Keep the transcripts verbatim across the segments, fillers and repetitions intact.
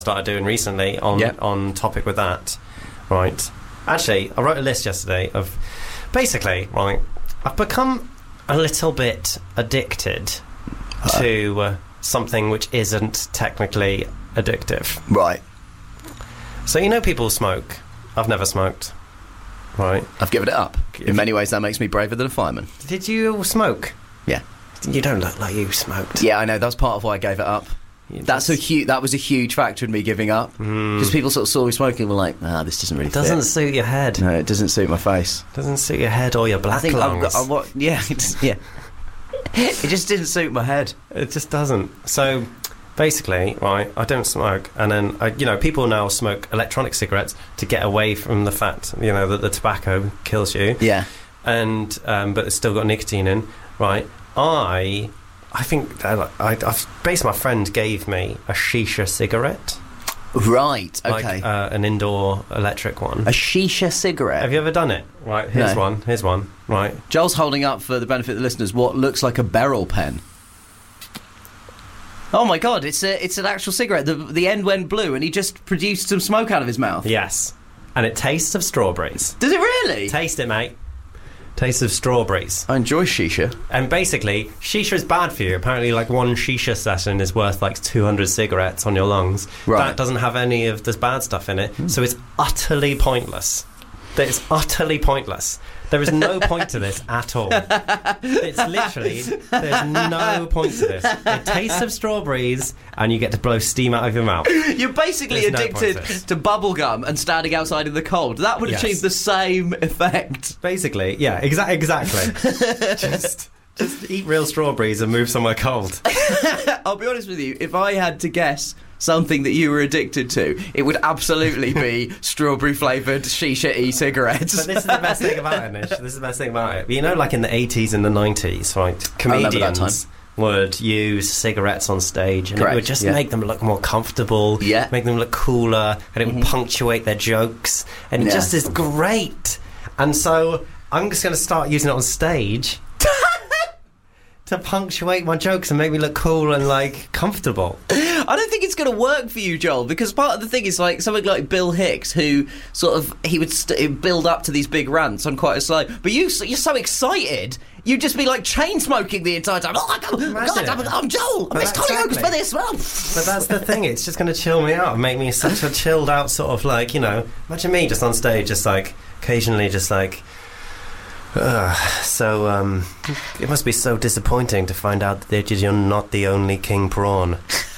started doing recently on Yep. on topic with that, right? Actually, I wrote a list yesterday of basically, right, I've become a little bit addicted Uh. to uh, something which isn't technically addictive. Right. So you know people smoke. I've never smoked, right? I've given it up. In many ways, that makes me braver than a fireman. Did you smoke? Yeah. You don't look like you smoked. Yeah, I know. That's part of why I gave it up. You That's a just- huge. That was a huge factor in me giving up. Because people sort of saw me smoking and were like, "Ah, this doesn't really It doesn't fit." suit your head. No, it doesn't suit my face. Doesn't suit your head or your black I think I've lungs. got. I, what, yeah, it's, yeah. It just didn't suit my head. It just doesn't. So basically, right, I don't smoke, and then I, you know, people now smoke electronic cigarettes to get away from the fact, you know, that the tobacco kills you. Yeah. And um, but it's still got nicotine in, right? I, I think I, I, I've basically my friend gave me a shisha cigarette, Right. like Okay. uh, an indoor electric one. a shisha cigarette. Have you ever done it? Right, here's No. one. Here's one. Right. Joel's holding up for the benefit of the listeners what looks like a beryl pen. Oh my god! It's a. It's an actual cigarette. The the end went blue, and he just produced some smoke out of his mouth. Yes. And it tastes of strawberries. Does it really? Taste it, mate. Taste of strawberries. I enjoy shisha. And basically, shisha is bad for you. Apparently, like one shisha session is worth like two hundred cigarettes on your lungs. Right. That doesn't have any of this bad stuff in it, so it's utterly pointless. That it's utterly pointless. There is no point to this at all. It's literally, there's no point to this. It tastes of strawberries, and you get to blow steam out of your mouth. You're basically There's no point addicted to this. to bubble gum and standing outside in the cold. That would Yes. achieve the same effect. Basically, yeah, exa- exactly. just, just eat real strawberries and move somewhere cold. I'll be honest with you. If I had to guess something that you were addicted to, it would absolutely be strawberry flavoured shisha e-cigarettes. But this is the best thing about it, Nish. This is the best thing about it. You know, like in the eighties and the nineties, right? remember that Comedians would use cigarettes on stage, and Correct, it would just yeah. make them look more comfortable, Yeah. make them look cooler, and it would punctuate their jokes, and it Yeah. just is great. And so I'm just going to start using it on stage to punctuate my jokes and make me look cool and like comfortable. I don't think it's going to work for you, Joel, because part of the thing is like something like Bill Hicks, who sort of he would st- build up to these big rants on quite a slow. But you, you're so excited, you'd just be like chain smoking the entire time. Oh my God, God I'm, I'm Joel. I'm But Miss that- Tony Oaks exactly. for this. Well, But that's the thing, it's just going to chill me out and make me such a chilled out sort of like, you know, imagine me just on stage, just like, occasionally just like, ugh, so, um, it must be so disappointing to find out that you're not the only king prawn.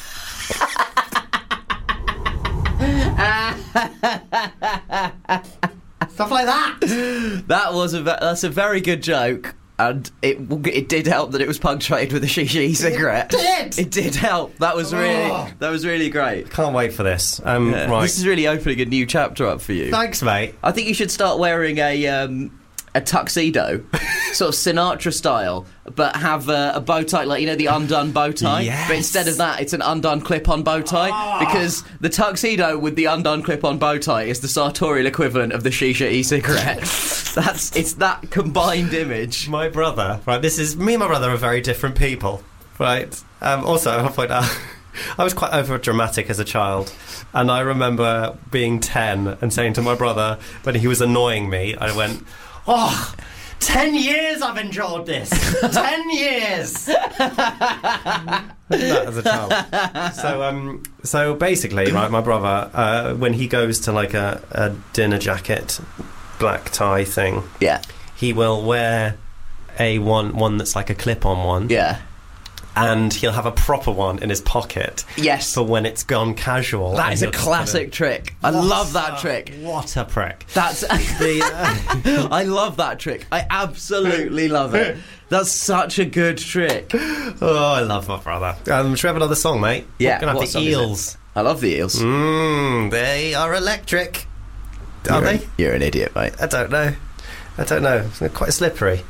Stuff like that. that was a ve- that's a very good joke. And it it did help that it was punctuated with a shisha cigarette. It did. It did help. That was really Oh. that was really great. Can't wait for this. Um, Yeah. right. This is really opening a new chapter up for you. Thanks, mate. I think you should start wearing a um, a tuxedo, sort of Sinatra style, but have a, a bow tie, like, you know, the undone bow tie. Yes. But instead of that, it's an undone clip-on bow tie, Ah. because the tuxedo with the undone clip-on bow tie is the sartorial equivalent of the shisha e-cigarette. That's it's that combined image. My brother, right, this is, me and my brother are very different people, right? Um, also, I'll point out, I was quite over-dramatic as a child, and I remember being ten and saying to my brother, when he was annoying me, I went, oh, ten years I've enjoyed this! ten years! that as a child. So, um, so basically, right, my brother, uh, when he goes to like a, a dinner jacket, black tie thing, Yeah, he will wear a one one that's like a clip-on one, yeah. and he'll have a proper one in his pocket Yes, for when it's gone casual. that and is a he'll just classic trick. I What love that a- trick. What a prick! That's The, uh, I love that trick. I absolutely love it. That's such a good trick. oh, I love my brother. Um, should we have another song, mate? Yeah, We're gonna have what the song is it? Eels. I love the eels. Mmm, they are electric. Are You're they? an- you're an idiot, mate. I don't know. I don't know. They're quite slippery.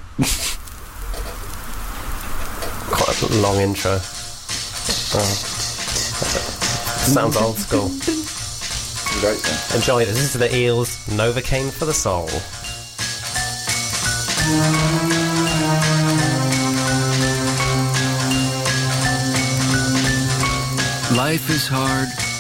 Quite a long intro. Oh. Sounds old school. Great song. Enjoy this. This is the Eels, Novocaine for the Soul. Life is hard,